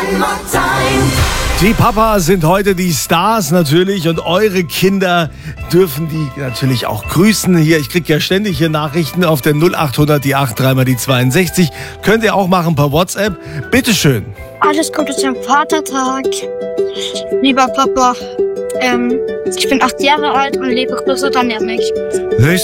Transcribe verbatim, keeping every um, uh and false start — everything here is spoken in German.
Die Papas sind heute die Stars natürlich und eure Kinder dürfen die natürlich auch grüßen. Hier, ich kriege ja ständig hier Nachrichten auf der null achthundert, die acht, drei mal die zweiundsechzig. Könnt ihr auch machen per WhatsApp. Bitteschön. Alles Gute zum Vatertag. Lieber Papa, ähm, ich bin acht Jahre alt und liebe Grüße, dann mich.